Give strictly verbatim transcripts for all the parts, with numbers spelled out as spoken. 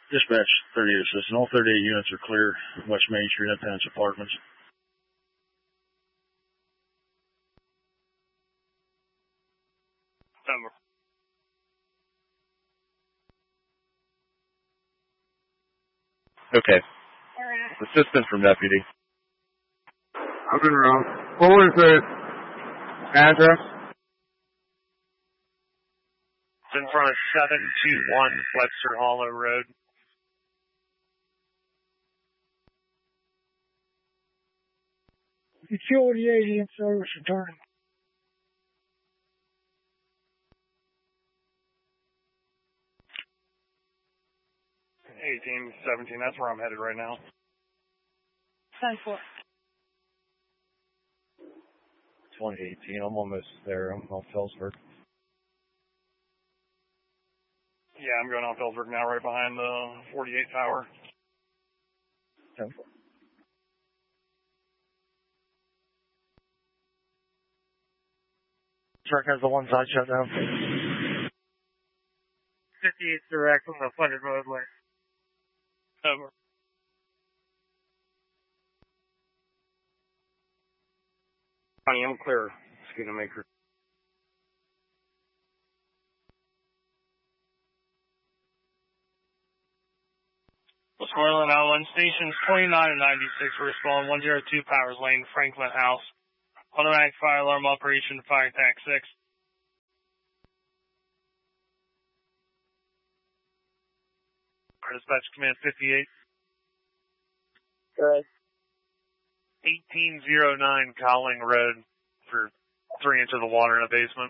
Dispatch thirty-eight assistant. All thirty-eight units are clear. West Main Street, Independence Apartments. Number. Okay. Assistant from deputy. I've been wrong. What was the address? It's in front of seven two one Webster Hollow Road. Utility agent service attorney. eighteen seventeen, that's where I'm headed right now. ten four. twenty eighteen, I'm almost there. I'm on Felsburg. Yeah, I'm going on Felsburg now, right behind the forty-eight tower. ten four. Truck has the one side shut down. fifty-eight direct on the flooded roadway. Over. Honey, I'm clear. Mosquito maker. Westmoreland Island Stations twenty-nine and ninety-six respond one oh two Powers Lane, Franklin House. Automatic fire alarm operation, fire attack six. Dispatch command fifty-eight. Good. eighteen oh nine Cowling Road for three inches of water in a basement.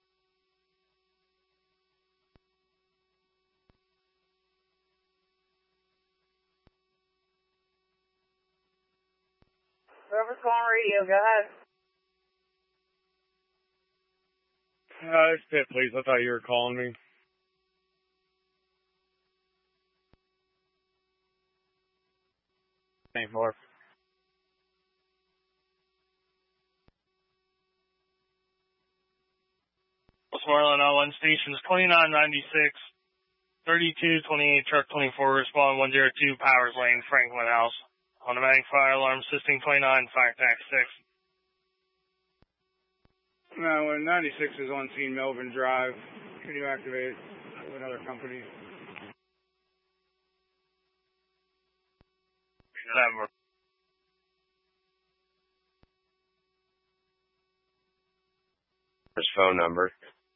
Whoever's calling radio, go ahead. Uh, it's Pitt, please. I thought you were calling me. Thank you. Westmoreland Island Stations twenty-nine ninety-six, thirty-two twenty-eight, truck twenty-four, respond one oh two Powers Lane, Franklin House. Automatic fire alarm system twenty-nine, fire attack six. No, when ninety-six is on scene, Melvin Drive. Can you activate with another company? Never. His phone number.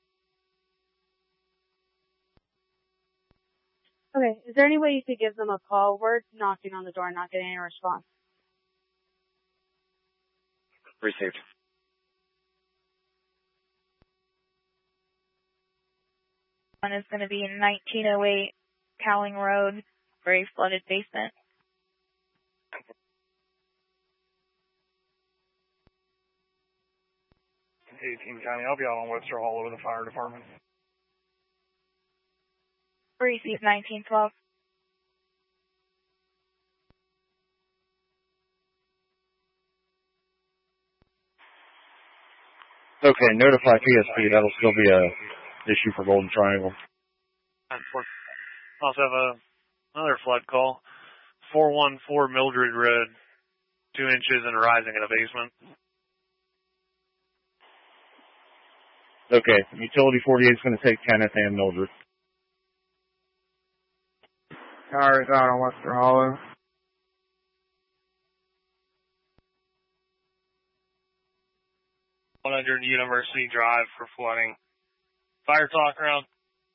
Okay, is there any way you could give them a call? We're knocking on the door, not getting any response. Received. One is going to be in nineteen oh eight Cowling Road, very flooded basement. eighteen County, I'll be out on Webster Hall with the fire department. Received nineteen twelve. Okay, notify P S P. That'll still be a issue for Golden Triangle. Also have a, another flood call. four one four Mildred Road, two inches and rising in a basement. Okay, Utility forty-eight is going to take Kenneth and Mildred. Towers out on Western Hollow. one hundred University Drive for flooding. Fire talk around.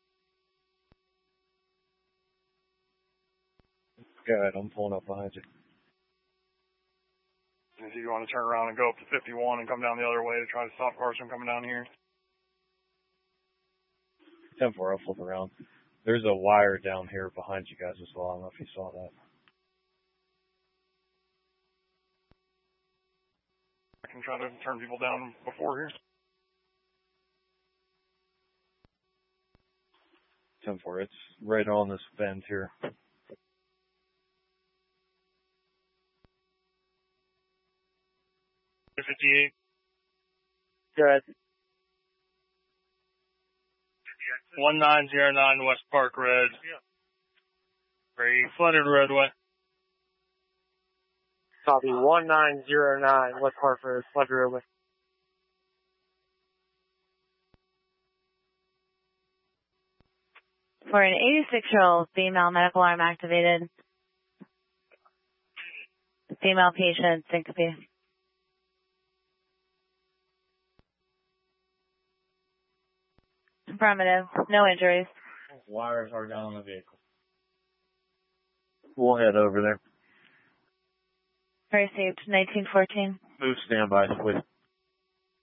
Go ahead, I'm pulling up behind you. If you want to turn around and go up to fifty-one and come down the other way to try to stop cars from coming down here. ten four, I'll flip around. There's a wire down here behind you guys as well. I don't know if you saw that. I can try to turn people down before here. ten four, it's right on this bend here. fifty-eight. Good. one nine oh nine West Park Road. for a flooded roadway. Copy one nine zero nine, West Hartford, flood roadway. For an eighty-six-year-old female, medical alarm activated. Female patient, syncope. Affirmative. No injuries. Wires are down on the vehicle. We'll head over there. Received. nineteen fourteen. Move standby, please.